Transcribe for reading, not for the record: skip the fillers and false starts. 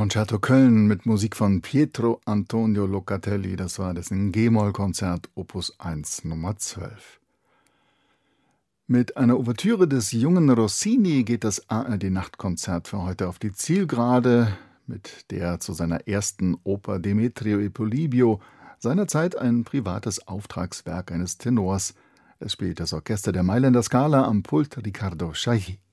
Concerto Köln mit Musik von Pietro Antonio Locatelli. Das war dessen G-Moll-Konzert Opus 1 Nummer 12. Mit einer Ouvertüre des jungen Rossini geht das ARD-Nachtkonzert für heute auf die Zielgerade, mit der zu seiner ersten Oper Demetrio e Polibio, seinerzeit ein privates Auftragswerk eines Tenors. Es spielt das Orchester der Mailänder Scala, am Pult Riccardo Chailly.